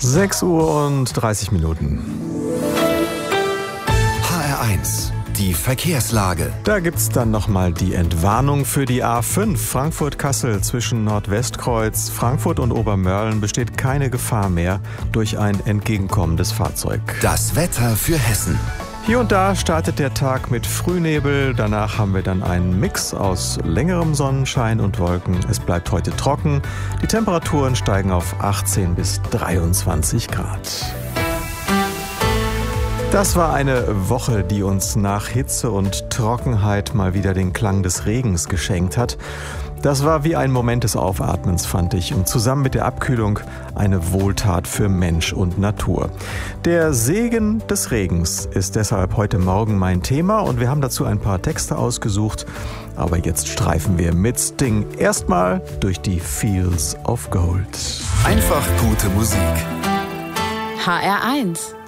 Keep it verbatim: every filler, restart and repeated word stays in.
sechs Uhr und dreißig Minuten. H R eins, die Verkehrslage. Da gibt's dann nochmal die Entwarnung für die A fünf. Frankfurt-Kassel zwischen Nordwestkreuz, Frankfurt und Obermörlen besteht keine Gefahr mehr durch ein entgegenkommendes Fahrzeug. Das Wetter für Hessen. Hier und da startet der Tag mit Frühnebel. Danach haben wir dann einen Mix aus längerem Sonnenschein und Wolken. Es bleibt heute trocken. Die Temperaturen steigen auf achtzehn bis dreiundzwanzig Grad. Das war eine Woche, die uns nach Hitze und Trockenheit mal wieder den Klang des Regens geschenkt hat. Das war wie ein Moment des Aufatmens, fand ich, und zusammen mit der Abkühlung eine Wohltat für Mensch und Natur. Der Segen des Regens ist deshalb heute Morgen mein Thema und wir haben dazu ein paar Texte ausgesucht. Aber jetzt streifen wir mit Sting erstmal durch die Fields of Gold. Einfach gute Musik. H R eins